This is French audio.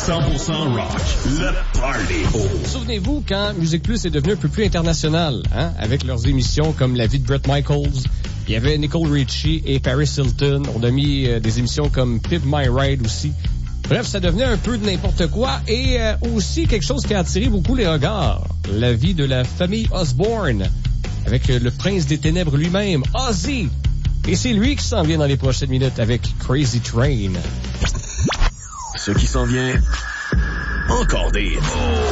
100% rock, le party. Souvenez-vous quand Musique Plus est devenu un peu plus international, hein, avec leurs émissions comme La vie de Bret Michaels. Il y avait Nicole Richie et Paris Hilton. On a mis des émissions comme Pimp My Ride aussi. Bref, ça devenait un peu de n'importe quoi et aussi quelque chose qui a attiré beaucoup les regards. La vie de la famille Osborne avec le prince des ténèbres lui-même, Ozzy. Et c'est lui qui s'en vient dans les prochaines minutes avec Crazy Train. Ce qui s'en vient, encore des hits.